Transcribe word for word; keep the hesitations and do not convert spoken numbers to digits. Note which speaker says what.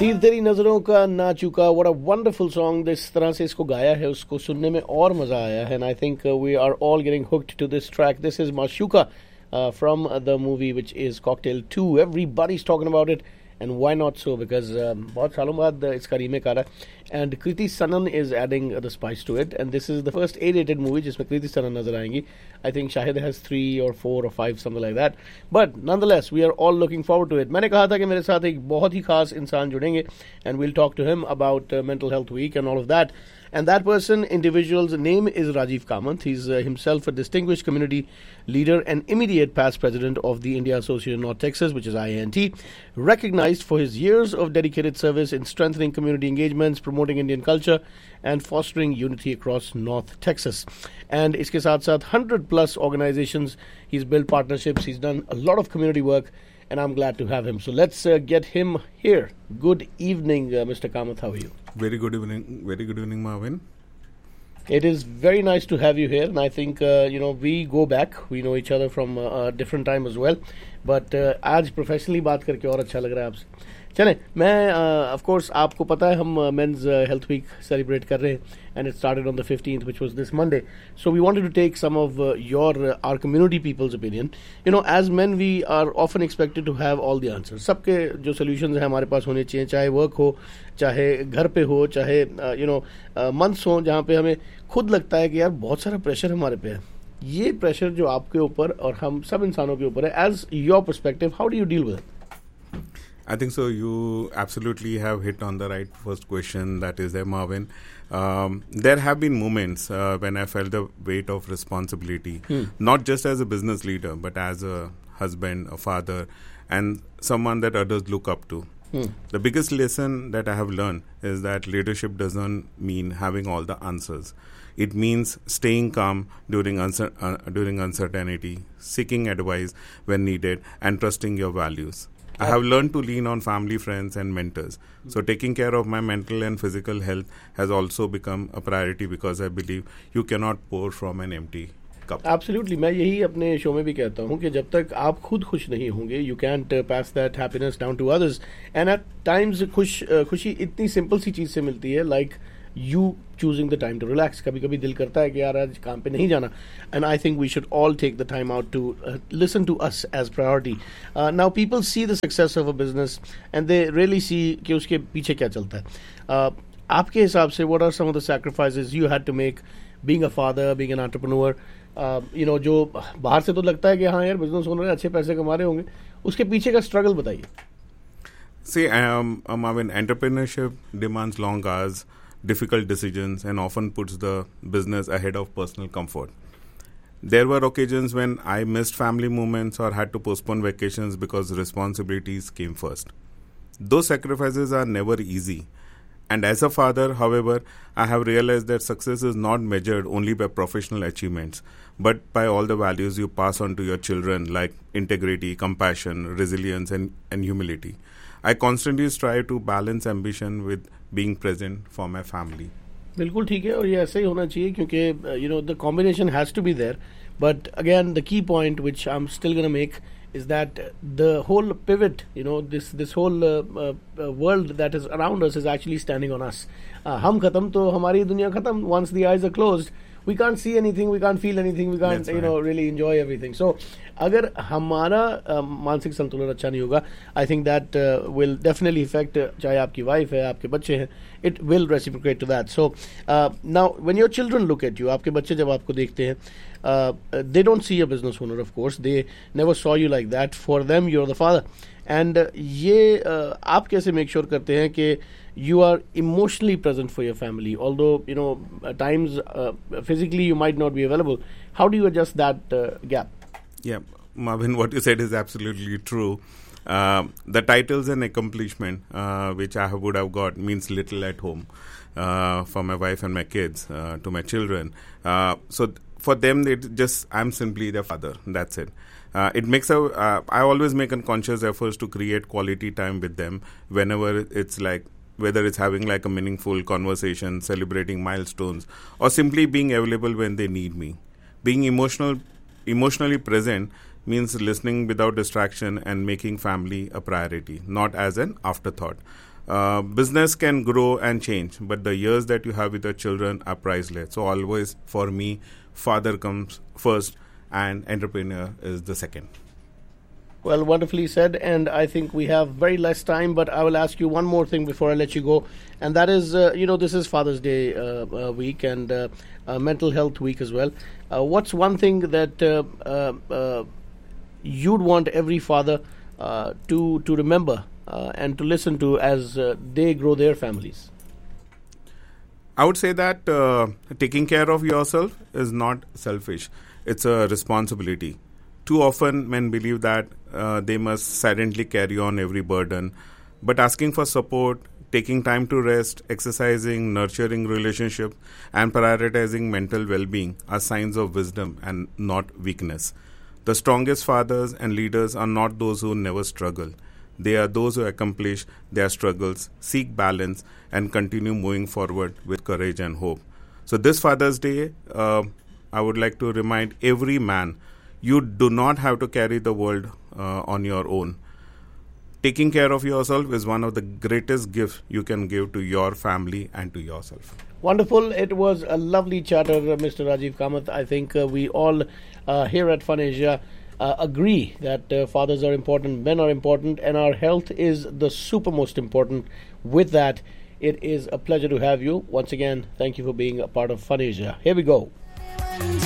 Speaker 1: तीर तेरी नजरों का ना चुका, व्हाट अ वंडरफुल सॉन्ग. जिस तरह से इसको गाया है उसको सुनने में और मजा आया है. And I think we are all getting hooked to this track. This is माशूका from the movie which is Cocktail two. Everybody's talking about it, and why not so, because um, बहुत सालों बाद इसका रीमेक आ रहा है, and Kriti Sanon is adding uh, the spice to it, and this is the first A-rated movie जिसमें Kriti Sanon नजर आएंगी. I think Shahid has three or four or five, something like that, but nonetheless we are all looking forward to it. मैंने कहा था कि मेरे साथ एक बहुत ही खास इंसान जुड़ेंगे, and we'll talk to him about uh, Mental Health Week and all of that. And that person, individual's name is Rajiv Kamath. He's uh, himself a distinguished community leader and immediate past president of the India Association of North Texas, which is I A N T, recognized for his years of dedicated service in strengthening community engagements, promoting Indian culture, and fostering unity across North Texas. And iske saath saath one hundred plus organizations, he's built partnerships, he's done a lot of community work, and I'm glad to have him. So let's uh, get him here. Good evening, uh, Mister Kamath. How are you?
Speaker 2: Very good evening. Very good evening, Marvin.
Speaker 1: It is very nice to have you here, and I think uh, you know we go back. We know each other from uh, a different time as well. But uh, आज professionally बात करके और अच्छा लग रहा है आपसे. चलें, मैं ऑफ कोर्स आपको पता है हम मेंस हेल्थ वीक सेलिब्रेट कर रहे हैं, and it started on the fifteenth which was this Monday. So we wanted to take some of your our community peoples opinion. You know, as main we are often expected to have all the answers. सबके जो solutions हैं हमारे पास होने चाहिए, चाहे work हो, चाहे घर पे हो, चाहे यू नो मंथ्स हो जहाँ पे हमें खुद लगता है कि यार बहुत सारा प्रेशर हमारे पे है. ये प्रेशर जो आपके ऊपर और हम सब इंसानों के ऊपर है, as your perspective, how do you deal with it?
Speaker 2: I think so. You absolutely have hit on the right first question that is there, Marvin. Um, there have been moments uh, when I felt the weight of responsibility, hmm. not just as a business leader, but as a husband, a father, and someone that others look up to. Hmm. The biggest lesson that I have learned is that leadership doesn't mean having all the answers. It means staying calm during, uncer- uh, during uncertainty, seeking advice when needed, and trusting your values. I have learned to lean on family, friends, and mentors. So taking care of my mental and physical health has also become a priority because I believe you cannot pour from an empty cup.
Speaker 1: Absolutely. मैं यही अपने show में भी कहता हूँ कि जब तक आप खुद खुश नहीं होंगे, you can't uh, pass that happiness down to others. And at times खुश uh, खुशी इतनी सिंपल सी चीज़ से मिलती है, like you choosing the time to relax. कभी कभी दिल करता है कि यार आज काम पे नहीं जाना, and I think we should all take the time out to uh, listen to us as priority. Uh, now people see the success of a business and they really see कि उसके पीछे क्या चलता है. uh, आपके हिसाब से what are some of the sacrifices you had to make being a father, being an entrepreneur? uh, you know, जो बाहर से तो लगता है कि हाँ यार बिजनेस ओनर है, अच्छे पैसे कमा रहे होंगे, उसके पीछे का स्ट्रगल बताइए.
Speaker 2: See, um, um, I mean, entrepreneurship demands long hours, difficult decisions, and often puts the business ahead of personal comfort. There were occasions when I missed family moments or had to postpone vacations because responsibilities came first. Those sacrifices are never easy. And as a father, however, I have realized that success is not measured only by professional achievements, but by all the values you pass on to your children, like integrity, compassion, resilience, and, and humility. I constantly strive to balance ambition with being present for my family.
Speaker 1: बिल्कुल ठीक है, और ये ऐसे ही होना चाहिए क्योंकि you know the combination has to be there. But again, the key point which I'm still going to make is that the whole pivot, you know, this this whole uh, uh, world that is around us is actually standing on us. Uh, हम खत्म तो हमारी दुनिया खत्म. Once the eyes are closed, we can't see anything, we can't feel anything, we can't, you know, really enjoy everything. So अगर हमारा uh, मानसिक संतुलन अच्छा नहीं होगा, I think that uh, will definitely affect, uh, चाहे आपकी वाइफ है, आपके बच्चे हैं, it will reciprocate to that. So uh, now when your children look at you, आपके बच्चे जब आपको देखते हैं, uh, they don't see a business owner, of course, they never saw you like that. For them, you're the father. And uh, ये uh, आप कैसे make sure करते हैं कि you are emotionally present for your family, although you know at times uh, physically you might not be available. How do you adjust that uh, gap?
Speaker 2: Yeah, Marvin, what you said is absolutely true. Uh, the titles and accomplishment uh, which I would have got means little at home uh, for my wife and my kids, uh, to my children. Uh, so th- for them, it just I'm simply their father. That's it. Uh, it makes a. Uh, I always make a conscious efforts to create quality time with them whenever it's like. Whether it's having like a meaningful conversation, celebrating milestones, or simply being available when they need me. Being emotional, emotionally present means listening without distraction and making family a priority, not as an afterthought. Uh, business can grow and change, but the years that you have with your children are priceless. So always, for me, father comes first and entrepreneur is the second.
Speaker 1: Well, wonderfully said, and I think we have very less time, but I will ask you one more thing before I let you go, and that is, uh, you know, this is Father's Day uh, uh, week and uh, uh, Mental Health Week as well. Uh, what's one thing that uh, uh, uh, you'd want every father uh, to to remember uh, and to listen to as uh, they grow their families?
Speaker 2: I would say that uh, taking care of yourself is not selfish. It's a responsibility. Too often men believe that uh, they must silently carry on every burden, but asking for support, taking time to rest, exercising, nurturing relationships, and prioritizing mental well-being are signs of wisdom and not weakness. The strongest fathers and leaders are not those who never struggle. They are those who accomplish their struggles, seek balance, and continue moving forward with courage and hope. So this Father's Day, uh, I would like to remind every man, you do not have to carry the world uh, on your own. Taking care of yourself is one of the greatest gifts you can give to your family and to yourself.
Speaker 1: Wonderful. It was a lovely chatter, uh, Mister Rajiv Kamath. I think uh, we all uh, here at Fun Asia uh, agree that uh, fathers are important, men are important, and our health is the super most important. With that, it is a pleasure to have you. Once again, thank you for being a part of Fun Asia. Here we go.